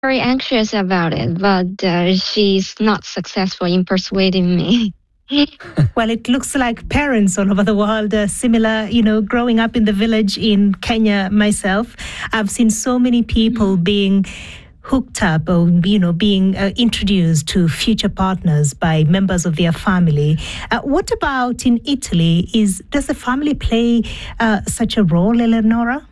very anxious about it, but she's not successful in persuading me. Well, it looks like parents all over the world are similar, growing up in the village in Kenya myself. I've seen so many people being hooked up or, being introduced to future partners by members of their family. What about in Italy? Does the family play such a role, Eleonora?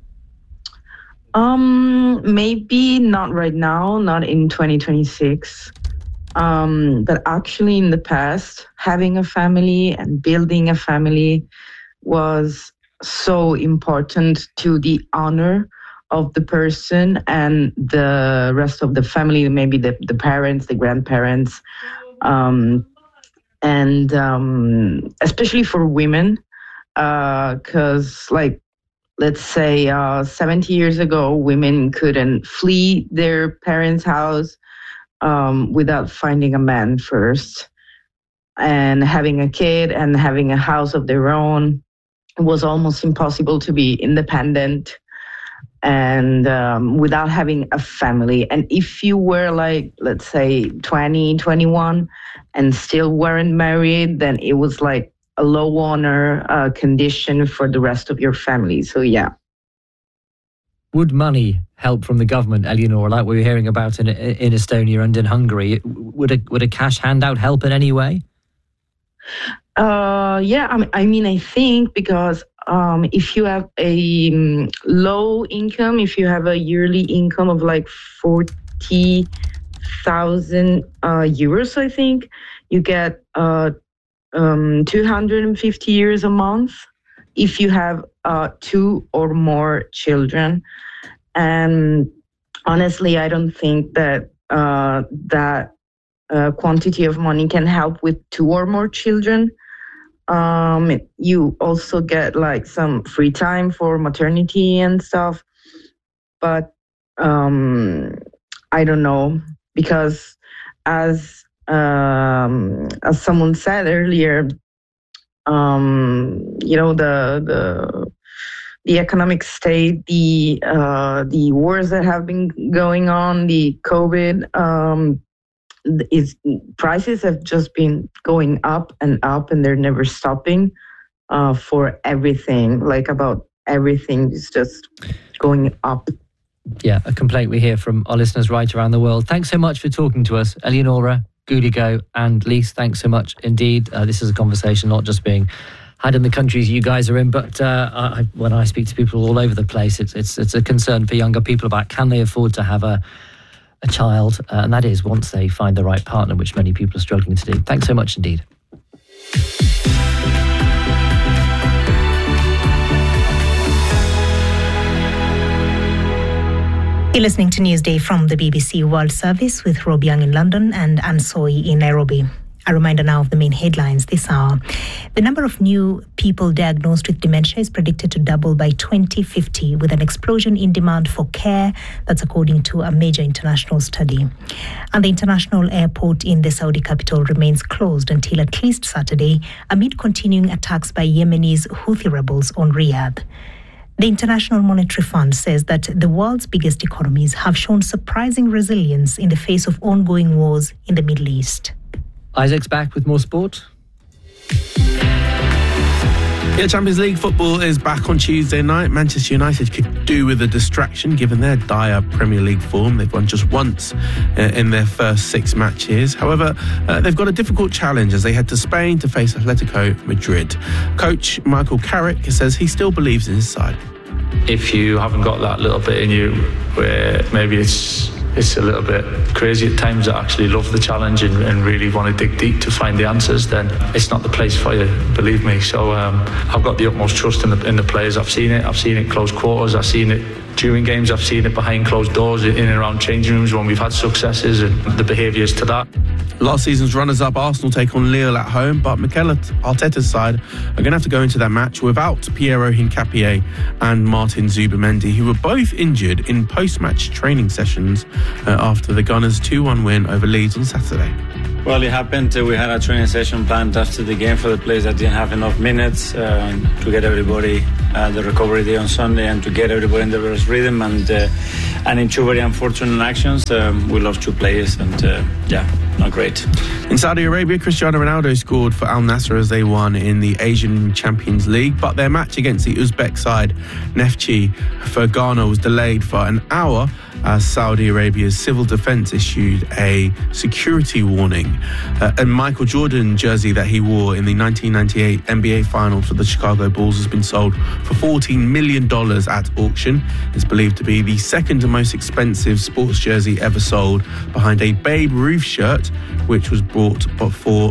Maybe not right now, not in 2026. But actually in the past, having a family and building a family was so important to the honor of the person and the rest of the family, maybe the parents, the grandparents, and especially for women, because let's say 70 years ago, women couldn't flee their parents' house without finding a man first. And having a kid and having a house of their own, it was almost impossible to be independent and without having a family. And if you were let's say 20, 21 and still weren't married, then it was like a low honor condition for the rest of your family. So yeah. Would money help from the government, Eleonora, like we were hearing about in Estonia and in Hungary? Would a cash handout help in any way? Yeah, I think because if you have a low income, if you have a yearly income of 40,000 euros, I think, you get 250 euros a month if you have 2 or more children. And honestly, I don't think that that quantity of money can help with 2 or more children. You also get some free time for maternity and stuff. But I don't know, because as someone said earlier, the economic state, the wars that have been going on, the COVID, prices have just been going up, and they're never stopping for everything. About everything is just going up. Yeah, a complaint we hear from our listeners right around the world. Thanks so much for talking to us, Eleonora, Gudigo and Lise. Thanks so much indeed. This is a conversation not just being had in the countries you guys are in, but when I speak to people all over the place, it's a concern for younger people about can they afford to have a child, and that is once they find the right partner, which many people are struggling to do. Thanks so much indeed. You're listening to Newsday from the BBC World Service with Rob Young in London and Anne Soy in Nairobi. A reminder now of the main headlines this hour. The number of new people diagnosed with dementia is predicted to double by 2050, with an explosion in demand for care. That's according to a major international study. And the international airport in the Saudi capital remains closed until at least Saturday, amid continuing attacks by Yemenis Houthi rebels on Riyadh. The International Monetary Fund says that the world's biggest economies have shown surprising resilience in the face of ongoing wars in the Middle East. Isaac's back with more sport. Yeah, Champions League football is back on Tuesday night. Manchester United could do with a distraction given their dire Premier League form. They've won just once in their first 6 matches. However, they've got a difficult challenge as they head to Spain to face Atletico Madrid. Coach Michael Carrick says he still believes in his side. If you haven't got that little bit in you where maybe it's a little bit crazy at times, that actually love the challenge and really want to dig deep to find the answers, then it's not the place for you, believe me. So I've got the utmost trust in the players. I've seen it close quarters, I've seen it during games, I've seen it behind closed doors in and around changing rooms when we've had successes, and the behaviours to that. Last season's runners-up Arsenal take on Lille at home, but Mikel Arteta's side are going to have to go into that match without Piero Hincapié and Martin Zubimendi, who were both injured in post-match training sessions after the Gunners' 2-1 win over Leeds on Saturday. Well, it happened. We had a training session planned after the game for the players that didn't have enough minutes to get everybody the recovery day on Sunday and to get everybody in the of rhythm, and in two very unfortunate actions, we lost two players, and not great. In Saudi Arabia, Cristiano Ronaldo scored for Al Nassr as they won in the Asian Champions League, but their match against the Uzbek side, Neftchi Fergana, was delayed for an hour as Saudi Arabia's civil defense issued a security warning. A Michael Jordan jersey that he wore in the 1998 NBA Finals for the Chicago Bulls has been sold for $14 million at auction. It's believed to be the second most expensive sports jersey ever sold, behind a Babe Ruth shirt, which was bought for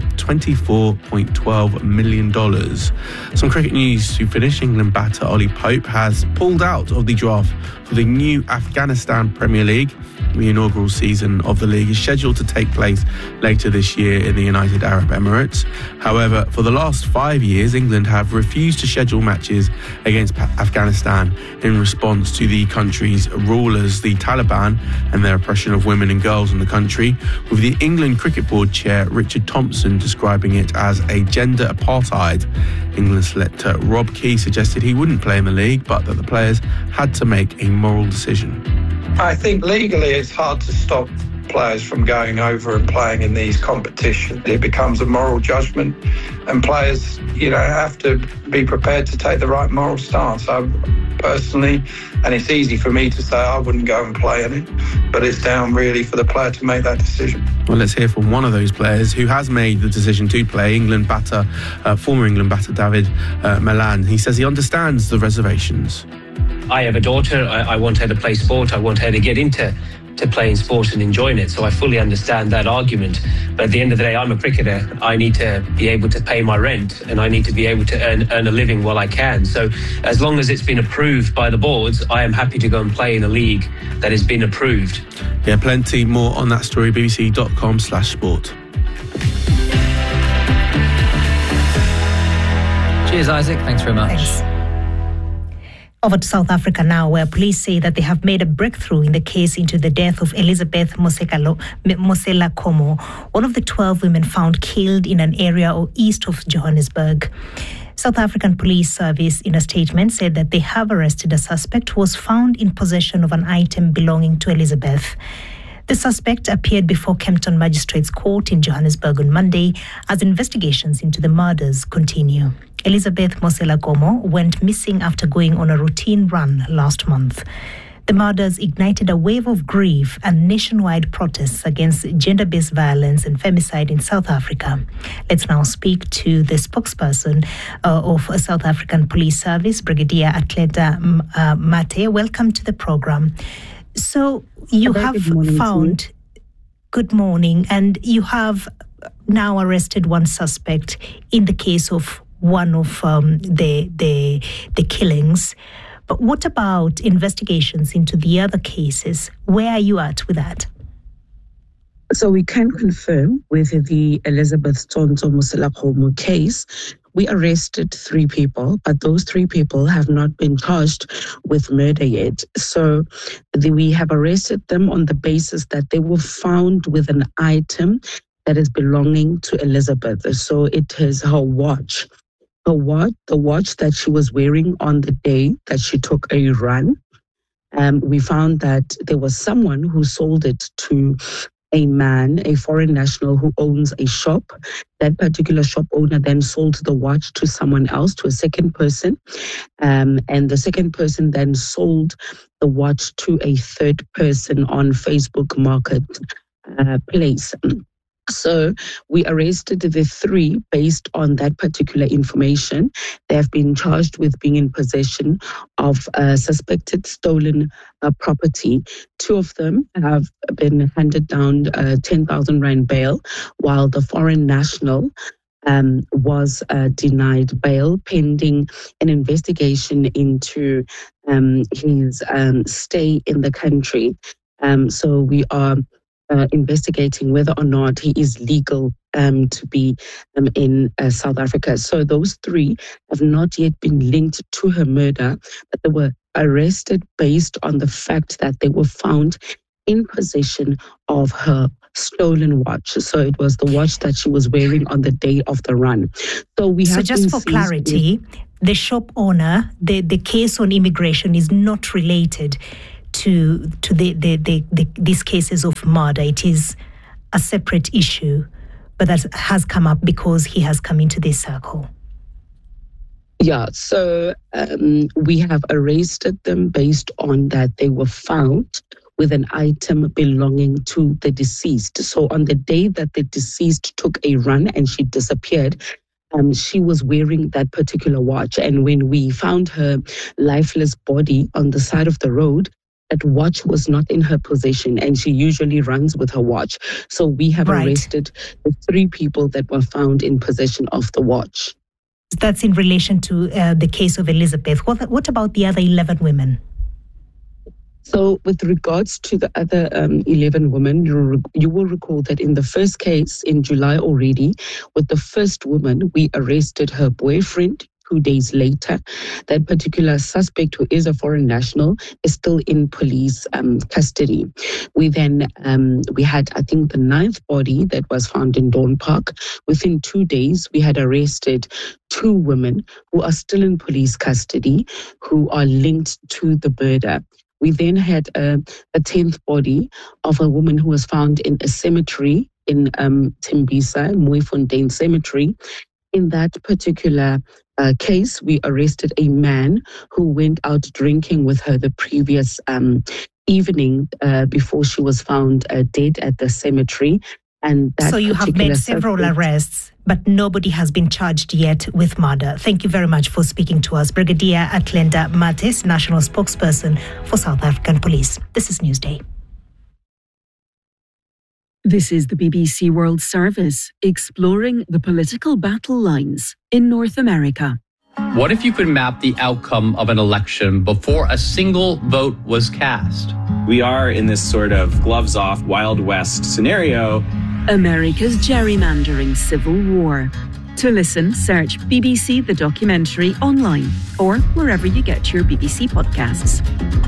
$24.12 million. Some cricket news to finish. England batter Ollie Pope has pulled out of the draft for the new Afghanistan Premier League. The inaugural season of the league is scheduled to take place later this year in the United Arab Emirates. However, for the last 5 years, England have refused to schedule matches against Afghanistan in response to the country's rulers, the Taliban, and their oppression of women and girls in the country, with the England Cricket Board chair Richard Thompson describing it as a gender apartheid. England selector Rob Key suggested he wouldn't play in the league, but that the players had to make a moral decision. I think legally it's hard to stop players from going over and playing in these competitions. It becomes a moral judgment, and players, have to be prepared to take the right moral stance. I personally, and it's easy for me to say I wouldn't go and play in it, but it's down really for the player to make that decision. Well, let's hear from one of those players who has made the decision to play, former England batter David Malan. He says he understands the reservations. I have a daughter. I want her to play sport. I want her to get into playing sport and enjoying it. So I fully understand that argument. But at the end of the day, I'm a cricketer. I need to be able to pay my rent, and I need to be able to earn a living while I can. So as long as it's been approved by the boards, I am happy to go and play in a league that has been approved. Yeah, plenty more on that story, bbc.com/sport. Cheers, Isaac. Thanks very much. Thanks. Over to South Africa now, where police say that they have made a breakthrough in the case into the death of Elizabeth Mosela Como, one of the 12 women found killed in an area east of Johannesburg. South African Police Service, in a statement, said that they have arrested a suspect who was found in possession of an item belonging to Elizabeth. The suspect appeared before Kempton Magistrates Court in Johannesburg on Monday as investigations into the murders continue. Elizabeth Mosela Como went missing after going on a routine run last month. The murders ignited a wave of grief and nationwide protests against gender-based violence and femicide in South Africa. Let's now speak to the spokesperson of South African Police Service, Brigadier Atleta Mate. Welcome to the program. So you have found... Good morning. And you have now arrested one suspect in the case of one of the killings. But what about investigations into the other cases? Where are you at with that? So we can confirm with the Elizabeth Tonto Mosela Como case, we arrested 3 people, but those 3 people have not been charged with murder yet. So we have arrested them on the basis that they were found with an item that is belonging to Elizabeth. So it is her watch. The watch that she was wearing on the day that she took a run. We found that there was someone who sold it to a man, a foreign national who owns a shop. That particular shop owner then sold the watch to someone else, to a second person. And the second person then sold the watch to a third person on Facebook Marketplace. So we arrested the 3 based on that particular information. They have been charged with being in possession of suspected stolen property. 2 of them have been handed down 10,000 Rand bail, while the foreign national was denied bail pending an investigation into his stay in the country. So we are investigating whether or not he is legal to be in South Africa. So those 3 have not yet been linked to her murder, but they were arrested based on the fact that they were found in possession of her stolen watch. So it was the watch that she was wearing on the day of the run. So we have just for clarity, the shop owner, the case on immigration is not related to these cases of murder. It is a separate issue, but that has come up because he has come into this circle. Yeah, so we have arrested them based on that they were found with an item belonging to the deceased. So on the day that the deceased took a run and she disappeared, she was wearing that particular watch. And when we found her lifeless body on the side of the road, that watch was not in her possession, and she usually runs with her watch. So we have arrested the 3 people that were found in possession of the watch. That's in relation to the case of Elizabeth. What about the other 11 women? So with regards to the other 11 women, you will recall that in the first case in July already, with the first woman, we arrested her boyfriend. 2 days later, that particular suspect, who is a foreign national, is still in police custody. We then, we had, I think, the 9th body that was found in Dawn Park. Within 2 days, we had arrested 2 women who are still in police custody, who are linked to the murder. We then had a 10th body of a woman who was found in a cemetery in Tembisa, Mooifontein Cemetery. In that particular case, we arrested a man who went out drinking with her the previous evening before she was found dead at the cemetery. And that so you have made several arrests, but nobody has been charged yet with murder. Thank you very much for speaking to us. Brigadier Atlenda Mates, National Spokesperson for South African Police. This is Newsday. This is the BBC World Service, exploring the political battle lines in North America. What if you could map the outcome of an election before a single vote was cast? We are in this sort of gloves-off, Wild West scenario. America's gerrymandering civil war. To listen, search BBC The Documentary online or wherever you get your BBC podcasts.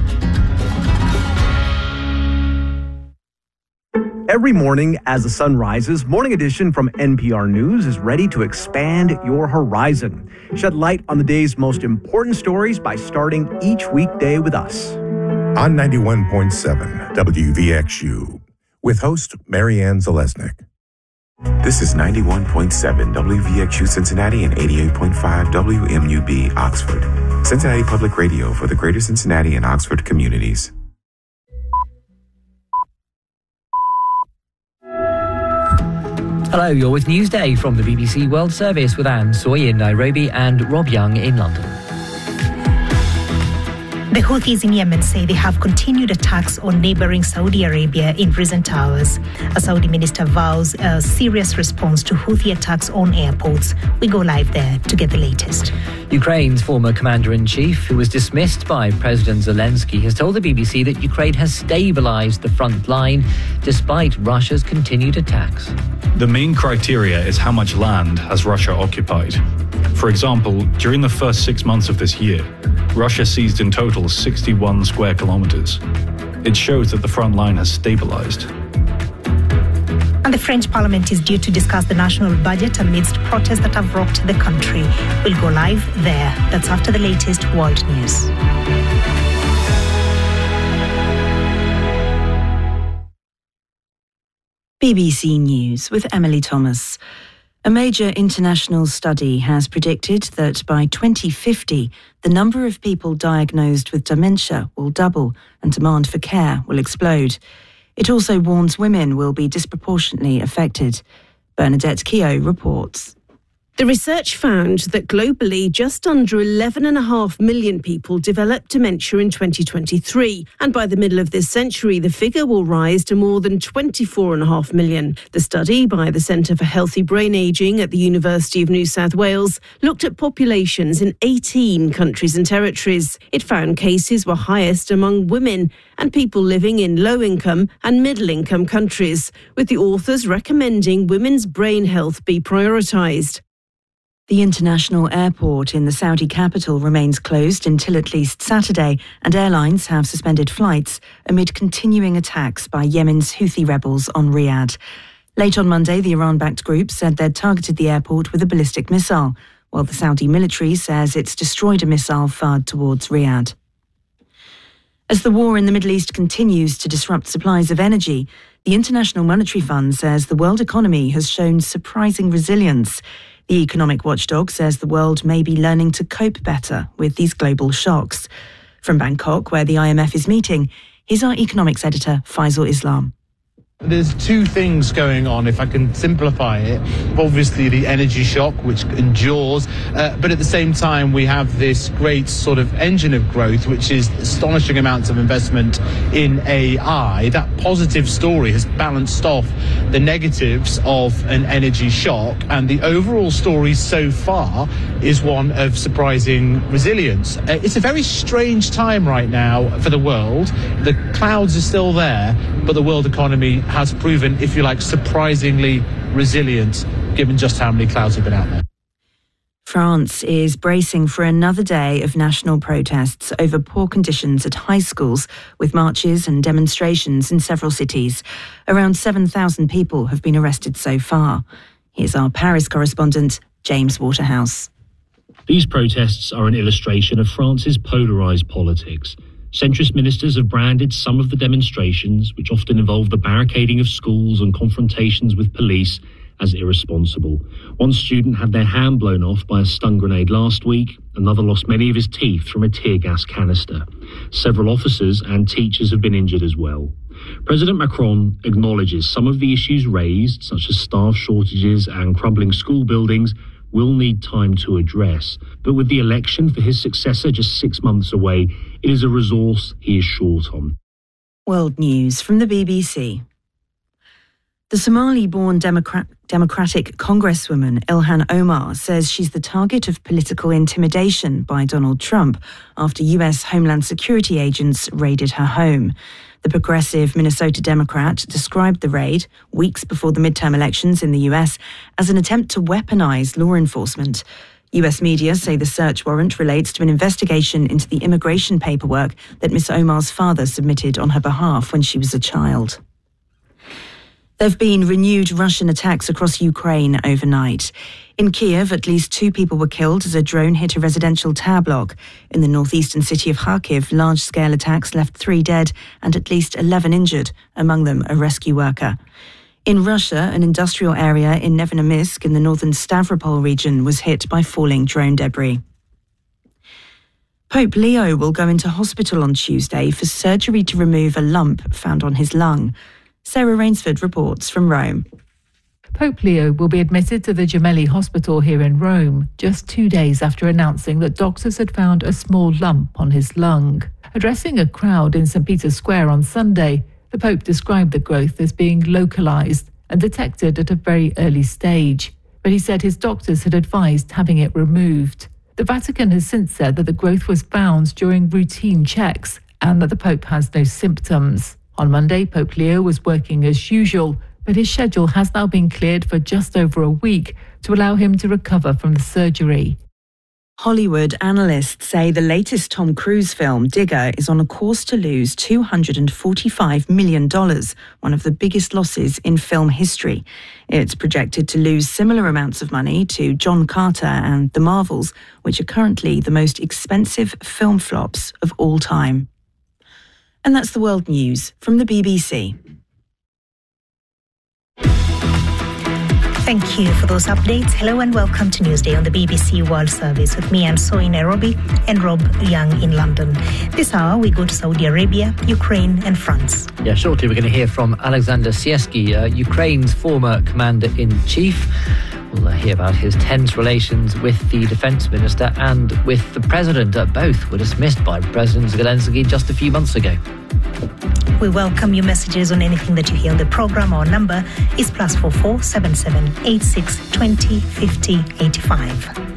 Every morning as the sun rises, Morning Edition from NPR News is ready to expand your horizon. Shed light on the day's most important stories by starting each weekday with us. On 91.7 WVXU, with host Marianne Zalesnik. This is 91.7 WVXU Cincinnati and 88.5 WMUB Oxford. Cincinnati Public Radio for the greater Cincinnati and Oxford communities. Hello, you're with Newsday from the BBC World Service with Anne Soy in Nairobi and Rob Young in London. The Houthis in Yemen say they have continued attacks on neighboring Saudi Arabia in recent hours. A Saudi minister vows a serious response to Houthi attacks on airports. We go live there to get the latest. Ukraine's former commander-in-chief, who was dismissed by President Zelensky, has told the BBC that Ukraine has stabilized the front line despite Russia's continued attacks. The main criteria is how much land has Russia occupied. For example, during the first 6 months of this year, Russia seized in total 61 square kilometers. It shows that the front line has stabilized. And the French Parliament is due to discuss the national budget amidst protests that have rocked the country. We'll go live there. That's after the latest world news. BBC News with Emily Thomas. A major international study has predicted that by 2050, the number of people diagnosed with dementia will double and demand for care will explode. It also warns women will be disproportionately affected. Bernadette Keogh reports. The research found that globally, just under 11.5 million people developed dementia in 2023. And by the middle of this century, the figure will rise to more than 24.5 million. The study by the Centre for Healthy Brain Ageing at the University of New South Wales looked at populations in 18 countries and territories. It found cases were highest among women and people living in low-income and middle-income countries, with the authors recommending women's brain health be prioritised. The international airport in the Saudi capital remains closed until at least Saturday, and airlines have suspended flights amid continuing attacks by Yemen's Houthi rebels on Riyadh. Late on Monday, the Iran-backed group said they'd targeted the airport with a ballistic missile. while the Saudi military says it's destroyed a missile fired towards Riyadh. As the war in the Middle East continues to disrupt supplies of energy, the International Monetary Fund says the world economy has shown surprising resilience. The economic watchdog says the world may be learning to cope better with these global shocks. From Bangkok, where the IMF is meeting, here's our economics editor, Faisal Islam. There's two things going on, if I can simplify it. Obviously, the energy shock, which endures, but at the same time, we have this great sort of engine of growth, which is astonishing amounts of investment in AI. That positive story has balanced off the negatives of an energy shock, and the overall story so far is one of surprising resilience. It's a very strange time right now for the world. The clouds are still there, but the world economy has proven, if you like, surprisingly resilient, given just how many clouds have been out there. France is bracing for another day of national protests over poor conditions at high schools, with marches and demonstrations in several cities. Around 7,000 people have been arrested so far. Here's our Paris correspondent, James Waterhouse. These protests are an illustration of France's polarised politics. Centrist ministers have branded some of the demonstrations, which often involve the barricading of schools and confrontations with police, as irresponsible. One student had their hand blown off by a stun grenade last week. Another lost many of his teeth from a tear gas canister. Several officers and teachers have been injured as well. President Macron acknowledges some of the issues raised, such as staff shortages and crumbling school buildings, will need time to address. But with the election for his successor just 6 months away, it is a resource he is short on. World News from the BBC. The Somali-born Democratic Congresswoman Ilhan Omar says she's the target of political intimidation by Donald Trump after US Homeland Security agents raided her home. The progressive Minnesota Democrat described the raid, weeks before the midterm elections in the US, as an attempt to weaponize law enforcement. US media say the search warrant relates to an investigation into the immigration paperwork that Ms. Omar's father submitted on her behalf when she was a child. There have been renewed Russian attacks across Ukraine overnight. In Kiev, at least 2 people were killed as a drone hit a residential tower block. In the northeastern city of Kharkiv, large-scale attacks left 3 dead and at least 11 injured, among them a rescue worker. In Russia, an industrial area in Nevenomysk in the northern Stavropol region was hit by falling drone debris. Pope Leo will go into hospital on Tuesday for surgery to remove a lump found on his lung. Sarah Rainsford reports from Rome. Pope Leo will be admitted to the Gemelli Hospital here in Rome, just 2 days after announcing that doctors had found a small lump on his lung. Addressing a crowd in St. Peter's Square on Sunday, the Pope described the growth as being localised and detected at a very early stage, but he said his doctors had advised having it removed. The Vatican has since said that the growth was found during routine checks and that the Pope has no symptoms. On Monday, Pope Leo was working as usual, but his schedule has now been cleared for just over a week to allow him to recover from the surgery. Hollywood analysts say the latest Tom Cruise film, Digger, is on a course to lose $245 million, one of the biggest losses in film history. It's projected to lose similar amounts of money to John Carter and The Marvels, which are currently the most expensive film flops of all time. And that's the world news from the BBC. Thank you for those updates. Hello and welcome to Newsday on the BBC World Service with me, Ansoy in Nairobi, and Rob Young in London. This hour, we go to Saudi Arabia, Ukraine and France. Yeah, shortly we're going to hear from Alexander Siersky, Ukraine's former commander-in-chief. We'll hear about his tense relations with the defence minister and with the president. Both were dismissed by President Zelensky just a few months ago. We welcome your messages on anything that you hear on the programme. Our number is +44 77 86 20 50 85.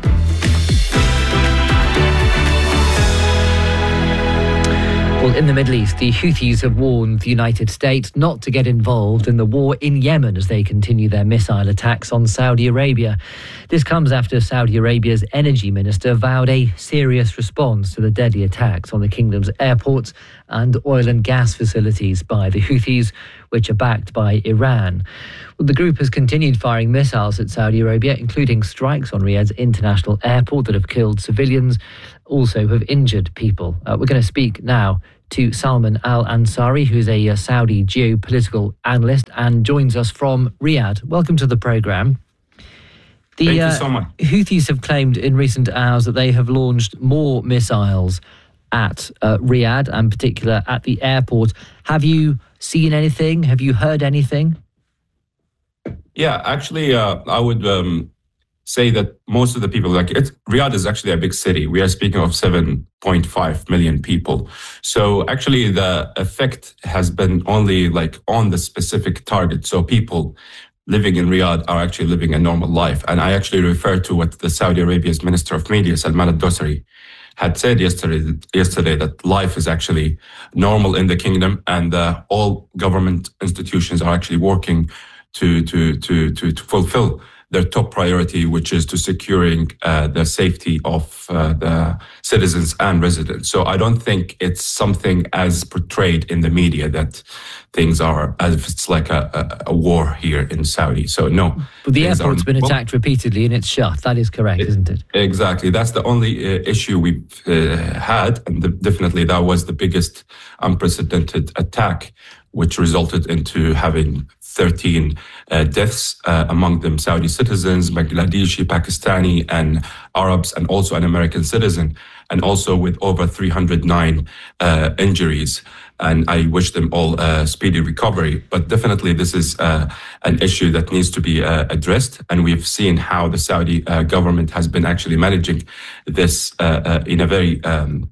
Well, in the Middle East, the Houthis have warned the United States not to get involved in the war in Yemen as they continue their missile attacks on Saudi Arabia. This comes after Saudi Arabia's energy minister vowed a serious response to the deadly attacks on the kingdom's airports and oil and gas facilities by the Houthis, which are backed by Iran. Well, the group has continued firing missiles at Saudi Arabia, including strikes on Riyadh's international airport that have killed civilians, also have injured people. We're going to speak now to Salman Al-Ansari, who's a Saudi geopolitical analyst and joins us from Riyadh. Welcome to the programme. Thank you so much. Houthis have claimed in recent hours that they have launched more missiles at Riyadh, and in particular at the airport. Have you seen anything? Have you heard anything? Yeah, actually, I would say that most of the people, Riyadh is actually a big city. We are speaking of 7.5 million people. So actually the effect has been only on the specific target. So people living in Riyadh are actually living a normal life. And I actually refer to what the Saudi Arabia's Minister of Media, Salman al-Dosari, had said yesterday that life is actually normal in the kingdom, and all government institutions are actually working to fulfill their top priority, which is to securing the safety of the citizens and residents. So I don't think it's something as portrayed in the media that things are as if it's like a war here in Saudi. So no. But the airport's been attacked repeatedly and it's shut. That is correct, isn't it? Exactly. That's the only issue we've had. And definitely that was the biggest unprecedented attack, which resulted into having 13 deaths, among them Saudi citizens, Bangladeshi, Pakistani, and Arabs, and also an American citizen, and also with over 309 injuries. And I wish them all speedy recovery. But definitely this is an issue that needs to be addressed. And we've seen how the Saudi government has been actually managing this in a very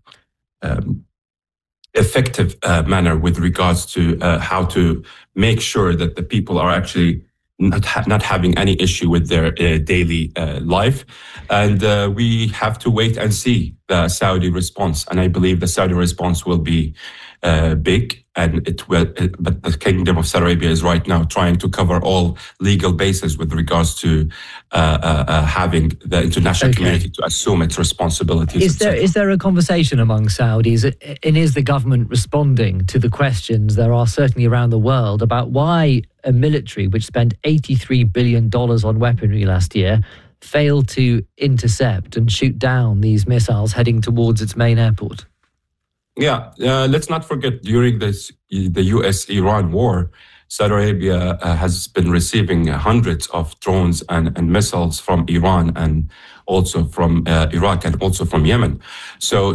effective manner with regards to how to make sure that the people are actually not having any issue with their daily life. And we have to wait and see the Saudi response. And I believe the Saudi response will be big, and but the Kingdom of Saudi Arabia is right now trying to cover all legal bases with regards to having the international community to assume its responsibilities. Is there a conversation among Saudis, and is the government responding to the questions there are certainly around the world about why a military which spent $83 billion on weaponry last year failed to intercept and shoot down these missiles heading towards its main airport? Yeah, let's not forget during the US-Iran war, Saudi Arabia has been receiving hundreds of drones and missiles from Iran, and also from Iraq, and also from Yemen. So,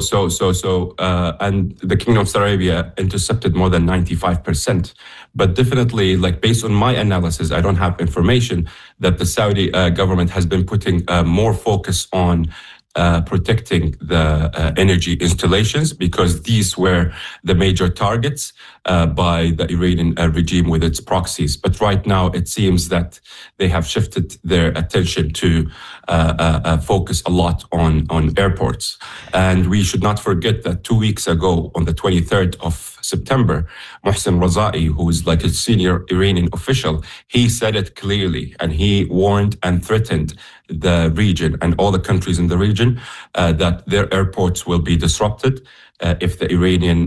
and the Kingdom of Saudi Arabia intercepted more than 95%. But definitely, based on my analysis, I don't have information that the Saudi government has been putting more focus on protecting the energy installations, because these were the major targets by the Iranian regime with its proxies. But right now, it seems that they have shifted their attention to focus a lot on airports. And we should not forget that 2 weeks ago, on the 23rd of September, Mohsen Razai, who is a senior Iranian official, he said it clearly, and he warned and threatened the region and all the countries in the region that their airports will be disrupted if the Iranian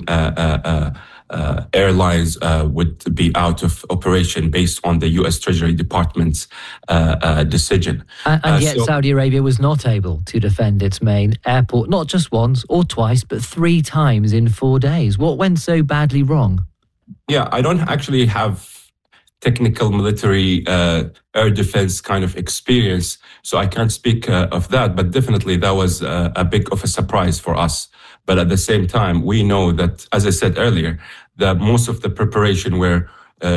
airlines would be out of operation based on the U.S. Treasury Department's decision. And yet Saudi Arabia was not able to defend its main airport, not just once or twice, but 3 times in 4 days. What went so badly wrong? Yeah, I don't actually have technical military air defense kind of experience, so I can't speak of that, but definitely that was a big of a surprise for us. But at the same time, we know that, as I said earlier, that most of the preparation were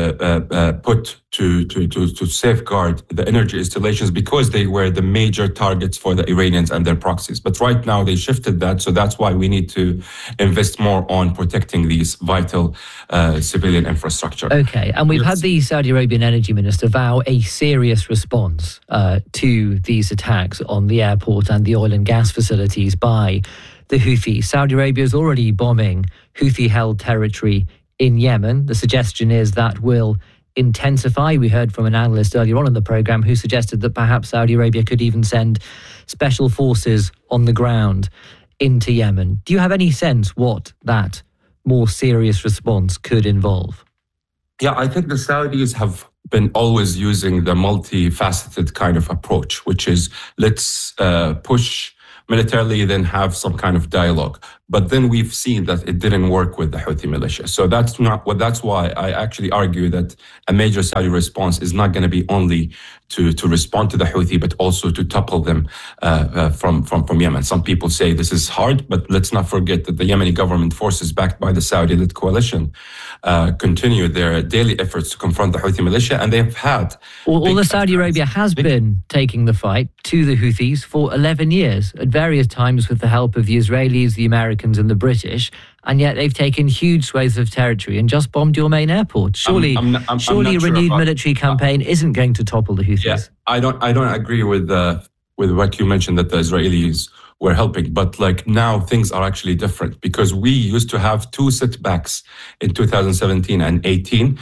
put to safeguard the energy installations, because they were the major targets for the Iranians and their proxies. But right now they shifted that, so that's why we need to invest more on protecting these vital civilian infrastructure. Okay, and we've had the Saudi Arabian energy minister vow a serious response to these attacks on the airport and the oil and gas facilities by the Houthis. Saudi Arabia is already bombing Houthi-held territory in Yemen. The suggestion is that will intensify. We heard from an analyst earlier on in the programme who suggested that perhaps Saudi Arabia could even send special forces on the ground into Yemen. Do you have any sense what that more serious response could involve? Yeah, I think the Saudis have been always using the multifaceted kind of approach, which is let's push militarily, then have some kind of dialogue. But then we've seen that it didn't work with the Houthi militia. So that's why I actually argue that a major Saudi response is not going to be only to respond to the Houthi, but also to topple them from Yemen. Some people say this is hard, but let's not forget that the Yemeni government forces backed by the Saudi-led coalition continue their daily efforts to confront the Houthi militia, and they've had... Although Saudi Arabia has been taking the fight to the Houthis for 11 years, at various times with the help of the Israelis, the Americans and the British, and yet they've taken huge swathes of territory and just bombed your main airport. Surely a renewed military campaign isn't going to topple the Houthis. Yeah, I don't agree with what you mentioned that the Israelis were helping, but like now things are actually different because we used to have two setbacks in 2017 and 18.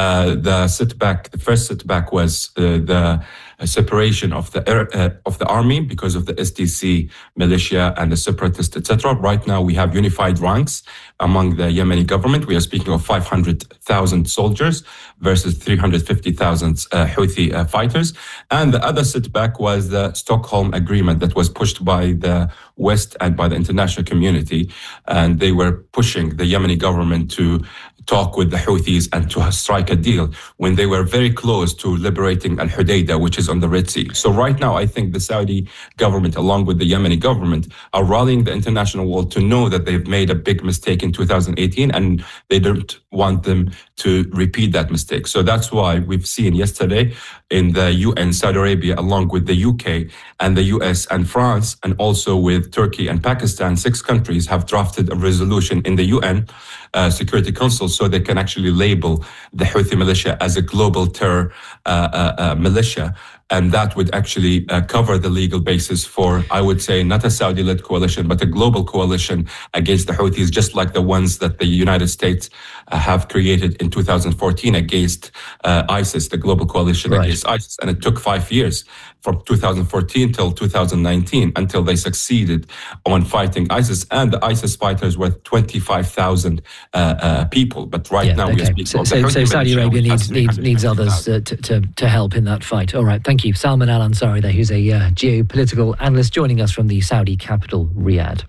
The first setback was the separation of the army because of the SDC militia and the separatists, etc. Right now we have unified ranks among the Yemeni government. We are speaking of 500,000 soldiers versus 350,000 Houthi fighters. And the other setback was the Stockholm Agreement that was pushed by the West and by the international community. And they were pushing the Yemeni government to talk with the Houthis and to strike a deal when they were very close to liberating Al-Hudaydah, which is on the Red Sea. So right now, I think the Saudi government, along with the Yemeni government, are rallying the international world to know that they've made a big mistake in 2018 and they don't want them to repeat that mistake. So that's why we've seen yesterday in the UN, Saudi Arabia, along with the UK and the US and France, and also with Turkey and Pakistan, 6 countries have drafted a resolution in the UN Security Council so they can actually label the Houthi militia as a global terror militia. And that would actually cover the legal basis for, I would say, not a Saudi-led coalition, but a global coalition against the Houthis, just like the ones that the United States have created in 2014 against ISIS, the global coalition against ISIS. And it took 5 years from 2014 till 2019 until they succeeded on fighting ISIS. And the ISIS fighters were 25,000 people. But now we are speaking of the Houthi So Saudi Arabia needs others 100,000. to help in that fight. All right, thank you. Salman Al-Ansari there, who's a geopolitical analyst joining us from the Saudi capital, Riyadh.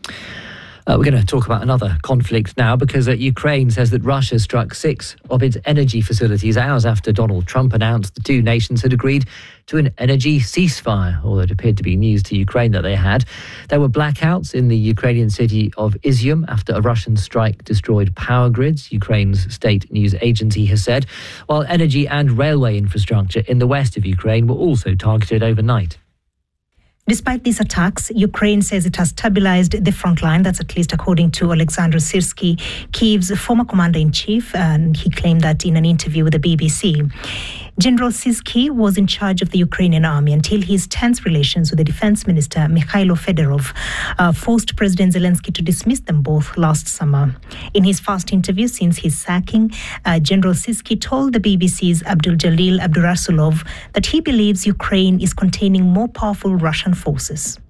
We're going to talk about another conflict now because Ukraine says that Russia struck 6 of its energy facilities hours after Donald Trump announced the 2 nations had agreed to an energy ceasefire, although it appeared to be news to Ukraine that they had. There were blackouts in the Ukrainian city of Izium after a Russian strike destroyed power grids, Ukraine's state news agency has said, while energy and railway infrastructure in the west of Ukraine were also targeted overnight. Despite these attacks, Ukraine says it has stabilized the front line. That's at least according to Alexander Syrsky, Kyiv's former commander-in-chief, and he claimed that in an interview with the BBC. General Syrsky was in charge of the Ukrainian army until his tense relations with the defense minister, Mikhailo Fedorov, forced President Zelensky to dismiss them both last summer. In his first interview since his sacking, General Syrsky told the BBC's Abdul-Jalil Abdurasulov that he believes Ukraine is containing more powerful Russian forces.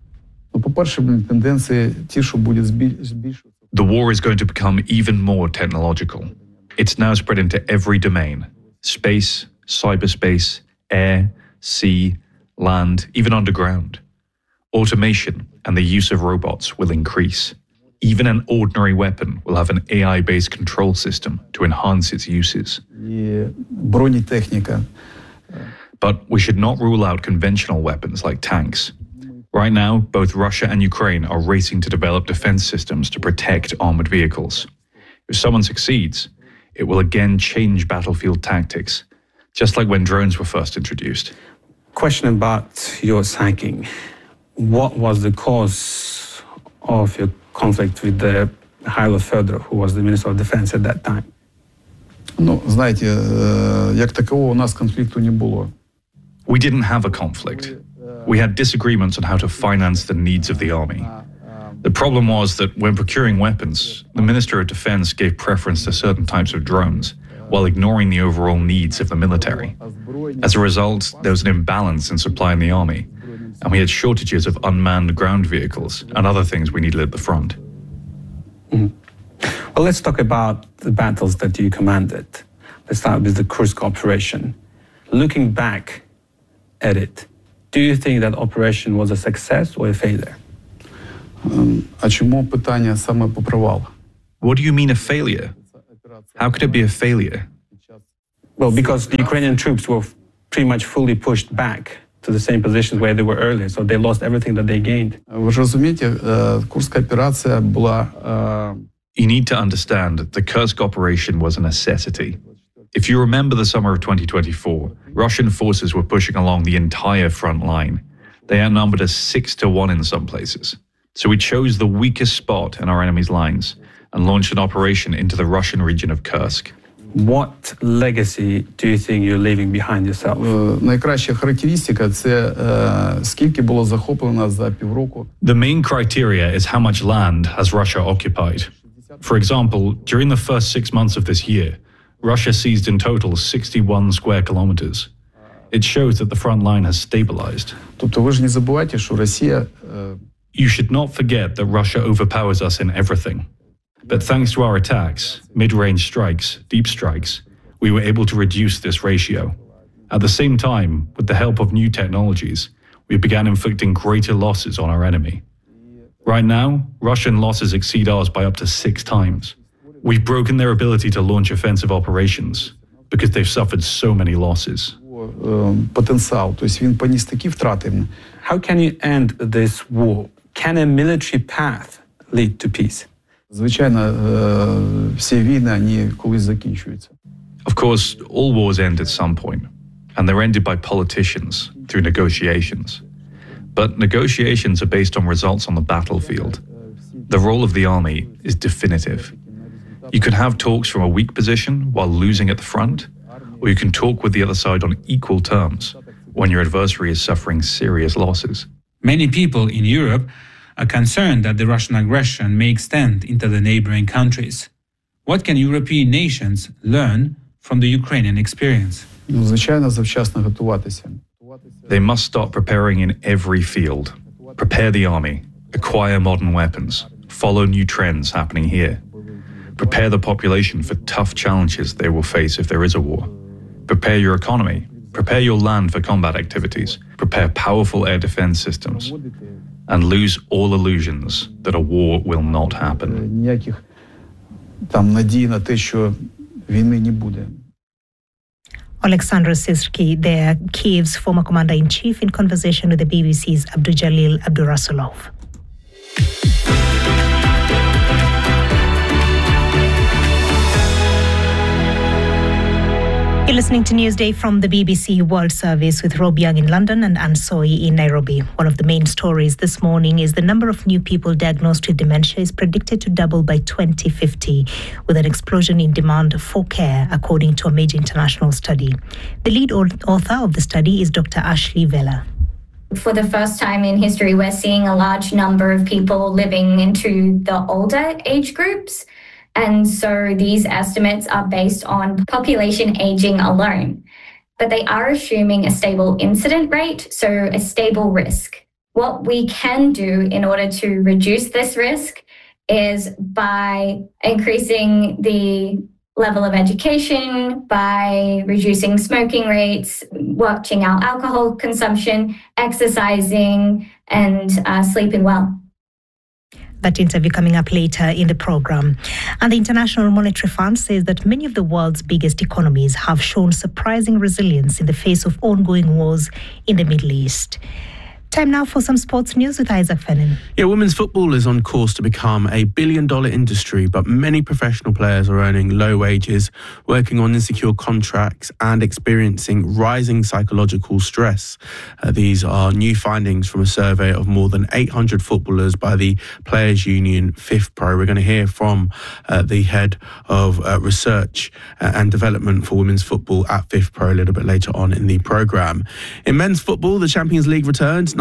The war is going to become even more technological. It's now spread into every domain: space, cyberspace, air, sea, land, even underground. Automation and the use of robots will increase. Even an ordinary weapon will have an AI-based control system to enhance its uses. But we should not rule out conventional weapons like tanks. Right now, both Russia and Ukraine are racing to develop defense systems to protect armored vehicles. If someone succeeds, it will again change battlefield tactics, just like when drones were first introduced. Question about your sacking. What was the cause of your conflict with the Mikhailo Fedorov, who was the Minister of Defense at that time? We didn't have a conflict. We had disagreements on how to finance the needs of the army. The problem was that when procuring weapons, the Minister of Defense gave preference to certain types of drones, while ignoring the overall needs of the military. As a result, there was an imbalance in supply in the army, and we had shortages of unmanned ground vehicles and other things we needed at the front. Well, let's talk about the battles that you commanded. Let's start with the Kursk operation. Looking back at it, do you think that operation was a success or a failure? А чому питання саме по провалу? What do you mean a failure? How could it be a failure? Well, because the Ukrainian troops were pretty much fully pushed back to the same positions where they were earlier, so they lost everything that they gained. Ви ж розумієте, Курська операція була... You need to understand the Kursk operation was a necessity. If you remember the summer of 2024, Russian forces were pushing along the entire front line. They outnumbered us 6-1 in some places. So we chose the weakest spot in our enemy's lines and launched an operation into the Russian region of Kursk. What legacy do you think you're leaving behind yourself? Найкраща характеристика – це скільки було захоплено за півроку. The main criteria is how much land has Russia occupied. For example, during the first 6 months of this year, Russia seized in total 61 square kilometers. It shows that the front line has stabilized. Тобто ви ж не забувайте, що Росія... You should not forget that Russia overpowers us in everything. But thanks to our attacks, mid-range strikes, deep strikes, we were able to reduce this ratio. At the same time, with the help of new technologies, we began inflicting greater losses on our enemy. Right now, Russian losses exceed ours by up to 6 times. We've broken their ability to launch offensive operations because they've suffered so many losses. Потенціал, тобто він поніс такі втрати. How can you end this war? Can a military path lead to peace? Звичайно, всі війни, вони колись закінчуються. Of course, all wars end at some point, and they're ended by politicians through negotiations. But negotiations are based on results on the battlefield. The role of the army is definitive. You can have talks from a weak position while losing at the front, or you can talk with the other side on equal terms when your adversary is suffering serious losses. Many people in Europe are concerned that the Russian aggression may extend into the neighboring countries. What can European nations learn from the Ukrainian experience? Звичайно, завчасно готуватися. They must start preparing in every field. Prepare the army, acquire modern weapons, follow new trends happening here. Prepare the population for tough challenges they will face if there is a war. Prepare your economy. Prepare your land for combat activities. Prepare powerful air defense systems. And lose all illusions that a war will not happen. Ніяких там надій на те, що війни не буде. Alexander Syrsky, there, Kiev's former commander-in-chief, in conversation with the BBC's Abdujalil Abdurasulov. You're listening to Newsday from the BBC World Service with Rob Young in London and Ansoi in Nairobi. One of the main stories this morning is the number of new people diagnosed with dementia is predicted to double by 2050, with an explosion in demand for care, according to a major international study. The lead author of the study is Dr. Ashley Vella. For the first time in history, we're seeing a large number of people living into the older age groups. And so these estimates are based on population aging alone. But they are assuming a stable incident rate, so a stable risk. What we can do in order to reduce this risk is by increasing the level of education, by reducing smoking rates, watching our alcohol consumption, exercising, and sleeping well. That interview coming up later in the program. And the International Monetary Fund says that many of the world's biggest economies have shown surprising resilience in the face of ongoing wars in the Middle East. Time now for some sports news with Isaac Fennin. Yeah, women's football is on course to become a billion-dollar industry, but many professional players are earning low wages, working on insecure contracts and experiencing rising psychological stress. These are new findings from a survey of more than 800 footballers by the Players Union FIFPro. We're going to hear from the head of research and development for women's football at FIFPro a little bit later on in the programme. In men's football, the Champions League returns.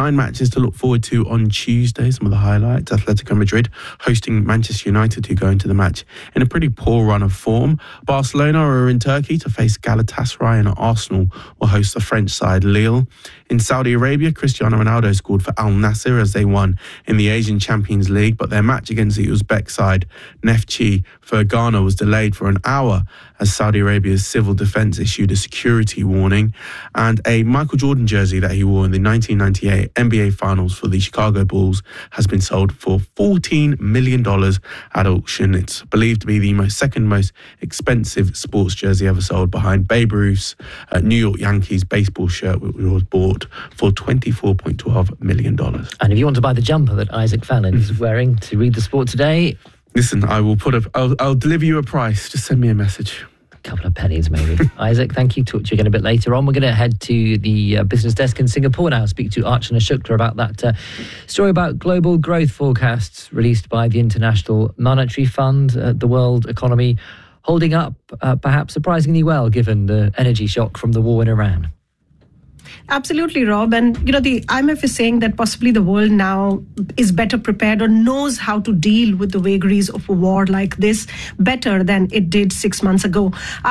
9 matches to look forward to on Tuesday. Some of the highlights: Atletico Madrid hosting Manchester United, who go into the match in a pretty poor run of form. Barcelona are in Turkey to face Galatasaray, and Arsenal will host the French side Lille. In Saudi Arabia, Cristiano Ronaldo scored for Al Nassr as they won in the Asian Champions League, but their match against the Uzbek side Neftchi Fergana was delayed for an hour as Saudi Arabia's civil defense issued a security warning. And a Michael Jordan jersey that he wore in the 1998 NBA Finals for the Chicago Bulls has been sold for $14 million at auction. It's believed to be the second most expensive sports jersey ever sold, behind Babe Ruth's New York Yankees baseball shirt, which was bought for $24.12 million. And if you want to buy the jumper that Isaac Fallon is wearing to read the Sport today... Listen, I'll deliver you a price. Just send me a message. A couple of pennies, maybe. Isaac, thank you. Talk to you again a bit later on. We're going to head to the business desk in Singapore now, speak to Archana Shukla about that story about global growth forecasts released by the International Monetary Fund. The world economy holding up perhaps surprisingly well, given the energy shock from the war in Iran. Absolutely, Rob. And, the IMF is saying that possibly the world now is better prepared or knows how to deal with the vagaries of a war like this better than it did 6 months ago.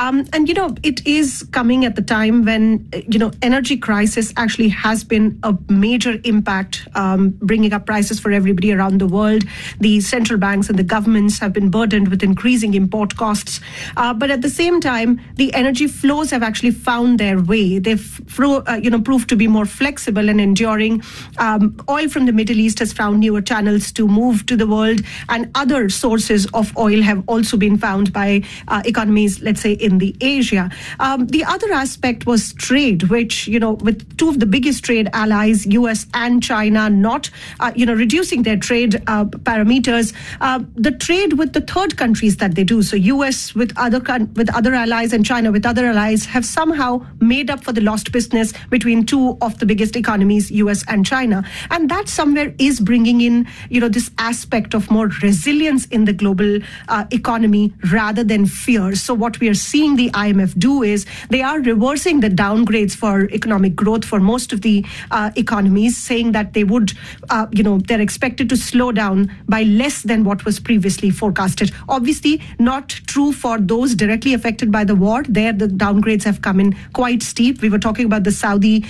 It is coming at the time when, energy crisis actually has been a major impact, bringing up prices for everybody around the world. The central banks and the governments have been burdened with increasing import costs. But at the same time, the energy flows have actually found their way. They've proved to be more flexible and enduring. Oil from the Middle East has found newer channels to move to the world, and other sources of oil have also been found by economies, let's say, in the Asia. The other aspect was trade, which, with two of the biggest trade allies, US and China, not, reducing their trade parameters, the trade with the third countries that they do, so US with other allies and China with other allies, have somehow made up for the lost business between two of the biggest economies, US and China. And that somewhere is bringing in, this aspect of more resilience in the global economy rather than fear. So what we are seeing the IMF do is they are reversing the downgrades for economic growth for most of the economies, saying that they would, they're expected to slow down by less than what was previously forecasted. Obviously, not true for those directly affected by the war. There, the downgrades have come in quite steep. We were talking about the Saudi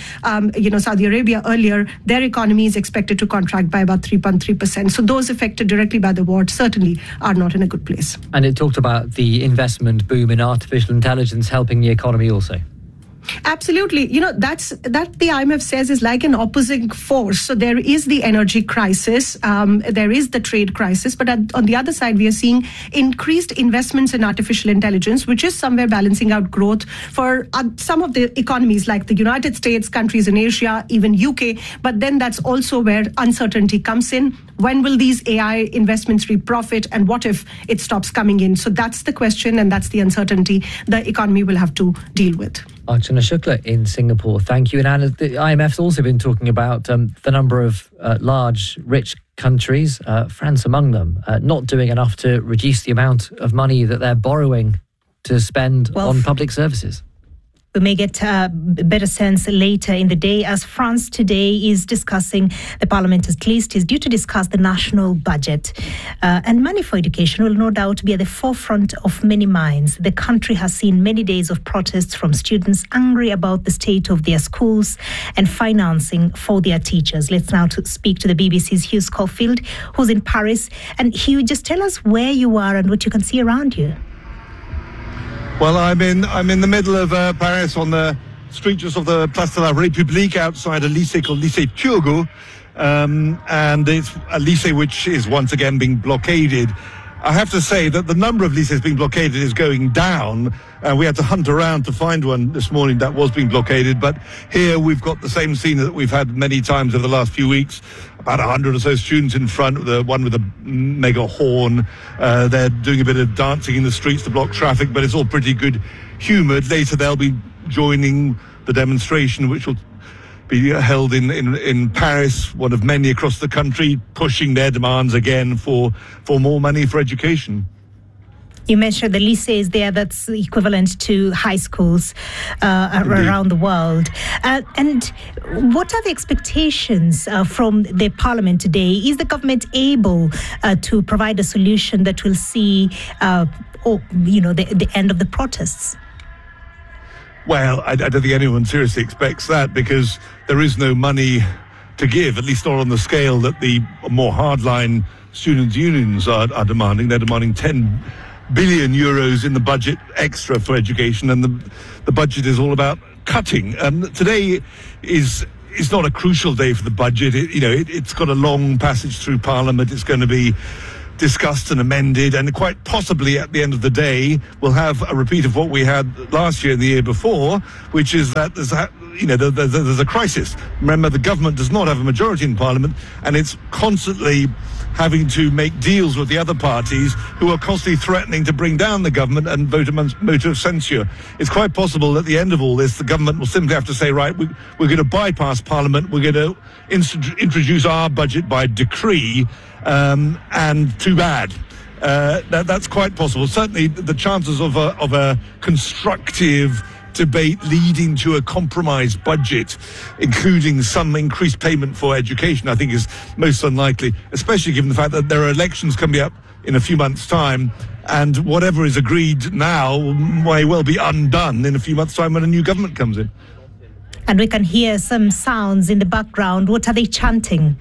Arabia earlier. Their economy is expected to contract by about 3.3%. So those affected directly by the war certainly are not in a good place. And it talked about the investment boom in artificial intelligence helping the economy also. Absolutely. That the IMF says is like an opposing force. So there is the energy crisis, there is the trade crisis, but on the other side, we are seeing increased investments in artificial intelligence, which is somewhere balancing out growth for some of the economies like the United States, countries in Asia, even UK. But then that's also where uncertainty comes in. When will these AI investments reap profit, and what if it stops coming in? So that's the question, and that's the uncertainty the economy will have to deal with. Archana Shukla in Singapore, thank you. And Anna, the IMF's also been talking about the number of large, rich countries, France among them, not doing enough to reduce the amount of money that they're borrowing to spend on public services. We may get a better sense later in the day, as France today is discussing, the parliament at least is due to discuss the national budget. And money for education will no doubt be at the forefront of many minds. The country has seen many days of protests from students angry about the state of their schools and financing for their teachers. Let's now speak to the BBC's Hugh Schofield, who's in Paris. And Hugh, just tell us where you are and what you can see around you. Well, I'm in the middle of Paris on the streets of the Place de la République outside a lycée called Lycée Turgot, and it's a lycée which is once again being blockaded. I have to say that the number of lycées being blockaded is going down. We had to hunt around to find one this morning that was being blockaded, but here we've got the same scene that we've had many times over the last few weeks. About 100 or so students in front, the one with a mega horn. They're doing a bit of dancing in the streets to block traffic, but it's all pretty good humoured. Later they'll be joining the demonstration, which will be held in Paris, one of many across the country, pushing their demands again for more money for education. You mentioned the lycées there, that's equivalent to high schools around the world. And what are the expectations from the parliament today? Is the government able to provide a solution that will see the end of the protests? Well, I don't think anyone seriously expects that, because there is no money to give, at least not on the scale that the more hardline students' unions are demanding. They're demanding 10 billion euros in the budget extra for education, and the budget is all about cutting. Today is not a crucial day for the budget. It's got a long passage through Parliament. It's going to be discussed and amended, and quite possibly at the end of the day we'll have a repeat of what we had last year and the year before, which is that there's a crisis. Remember, the government does not have a majority in Parliament, and it's constantly having to make deals with the other parties who are constantly threatening to bring down the government and vote a motion of censure. It's quite possible at the end of all this, the government will simply have to say, right, we're going to bypass Parliament, we're going to introduce our budget by decree, and too bad. That's quite possible. Certainly the chances of a constructive debate leading to a compromised budget, including some increased payment for education, I think is most unlikely, especially given the fact that there are elections coming up in a few months' time, and whatever is agreed now may well be undone in a few months' time when a new government comes in. And we can hear some sounds in the background. What are they chanting?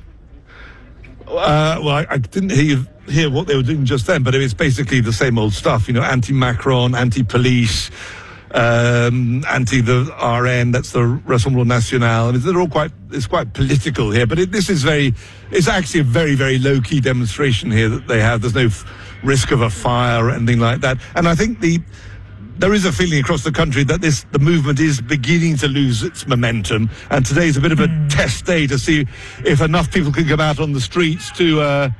Well, I didn't hear what they were doing just then, but it's basically the same old stuff, anti-Macron, anti-police, anti the RN, that's the Rassemblement National. It's quite political here, but it's actually a very, very low-key demonstration here that they have. There's no risk of a fire or anything like that. And I think there is a feeling across the country that the movement is beginning to lose its momentum, and today is a bit of a test day to see if enough people can come out on the streets to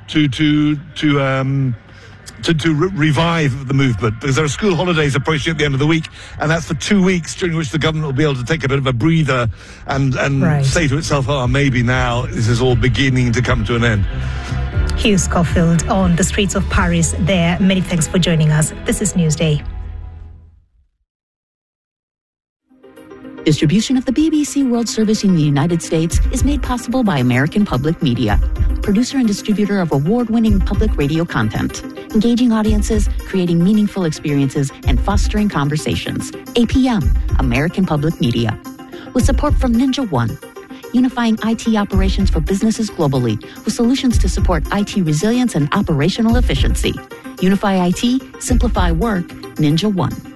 revive the movement, because there are school holidays approaching at the end of the week, and that's for 2 weeks, during which the government will be able to take a bit of a breather and say to itself, maybe now this is all beginning to come to an end. Hugh Schofield on the streets of Paris there. Many thanks for joining us. This is Newsday. Distribution of the BBC World Service in the United States is made possible by American Public Media, producer and distributor of award-winning public radio content, engaging audiences, creating meaningful experiences, and fostering conversations. APM, American Public Media. With support from Ninja One, unifying IT operations for businesses globally with solutions to support IT resilience and operational efficiency. Unify IT, simplify work, Ninja One.